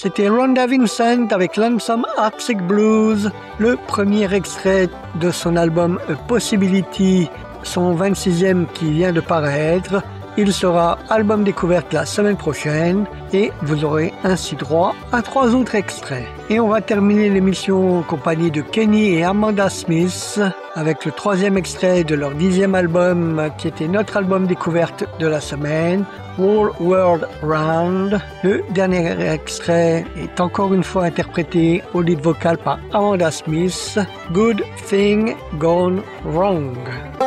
C'était Rhonda Vincent avec Lonesome Heartsick Blues, le premier extrait de son album A Possibility, son 26e qui vient de paraître. Il sera album découverte la semaine prochaine et vous aurez ainsi droit à 3 autres extraits. Et on va terminer l'émission en compagnie de Kenny et Amanda Smith avec le 3e extrait de leur 10e album qui était notre album découverte de la semaine, Whole World Round. Le dernier extrait est encore une fois interprété au lead vocal par Amanda Smith, Good Thing Gone Wrong.